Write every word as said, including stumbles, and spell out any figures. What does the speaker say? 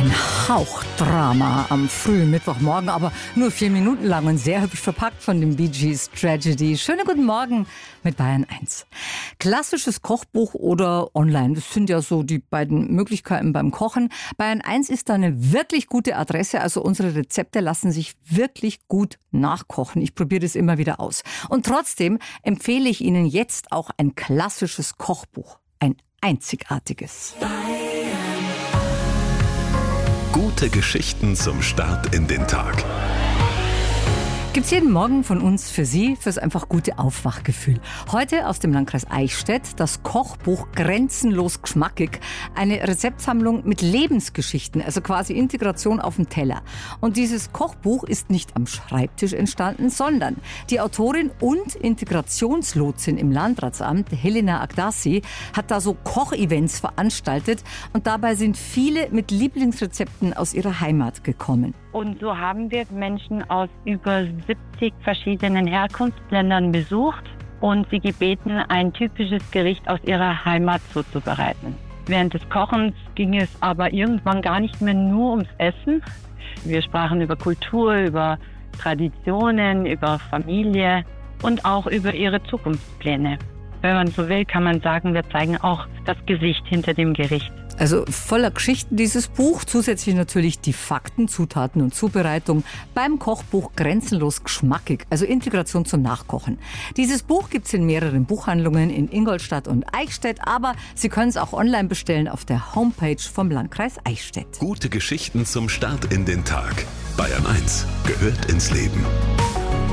Ein Hauchdrama am frühen Mittwochmorgen, aber nur vier Minuten lang und sehr hübsch verpackt von den Bee Gees Tragedy. Schönen guten Morgen mit Bayern eins. Klassisches Kochbuch oder online, das sind ja so die beiden Möglichkeiten beim Kochen. Bayern eins ist da eine wirklich gute Adresse, also unsere Rezepte lassen sich wirklich gut nachkochen. Ich probiere das immer wieder aus. Und trotzdem empfehle ich Ihnen jetzt auch ein klassisches Kochbuch, ein einzigartiges. Gute Geschichten zum Start in den Tag. Gibt's jeden Morgen von uns für Sie, fürs einfach gute Aufwachgefühl. Heute aus dem Landkreis Eichstätt das Kochbuch Grenzenlos geschmackig. Eine Rezeptsammlung mit Lebensgeschichten, also quasi Integration auf dem Teller. Und dieses Kochbuch ist nicht am Schreibtisch entstanden, sondern die Autorin und Integrationslotsin im Landratsamt, Helena Agdassi, hat da so Kochevents veranstaltet und dabei sind viele mit Lieblingsrezepten aus ihrer Heimat gekommen. Und so haben wir Menschen aus über siebzig verschiedenen Herkunftsländern besucht und sie gebeten, ein typisches Gericht aus ihrer Heimat zuzubereiten. Während des Kochens ging es aber irgendwann gar nicht mehr nur ums Essen. Wir sprachen über Kultur, über Traditionen, über Familie und auch über ihre Zukunftspläne. Wenn man so will, kann man sagen, wir zeigen auch das Gesicht hinter dem Gericht. Also voller Geschichten dieses Buch, zusätzlich natürlich die Fakten, Zutaten und Zubereitung beim Kochbuch Grenzenlos geschmackig, also Integration zum Nachkochen. Dieses Buch gibt's in mehreren Buchhandlungen in Ingolstadt und Eichstätt, aber Sie können es auch online bestellen auf der Homepage vom Landkreis Eichstätt. Gute Geschichten zum Start in den Tag. Bayern eins gehört ins Leben.